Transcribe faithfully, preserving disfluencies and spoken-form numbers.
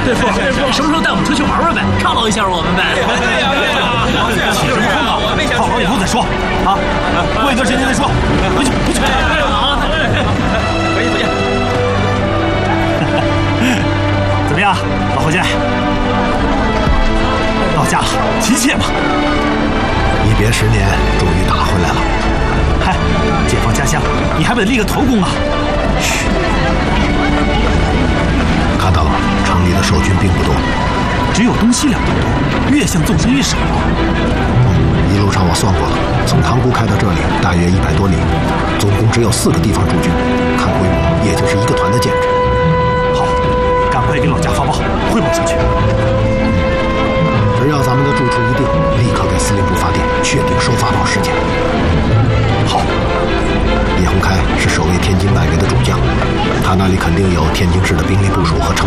岳父，什么时候带我们出去玩玩呗，犒劳一下我们呗？ 对呀，对呀， 起什么哄啊？犒劳以后再说啊，过一段时间再说。回去，回去。 好， 回去，回去。 怎么样，老侯家？到家了，急切吗？ 一别十年，终于打回来了。 嗨，解放家乡，你还不得立个头功啊？ 嘘，看到了，城里的守军并不多， 只有东西两头多，越向纵深越少。 一路上我算过了，从塘沽开到这里大约一百多里，总共只有四个地方驻军，看规模也就是一个团的建制。 好，赶快给老家发报，汇报下去。 只要咱们的住处一定，立刻给司令部发电，确定收发报时间。 好， 叶洪开是守卫天津外围的主将，他那里肯定有天津市的兵力部署和城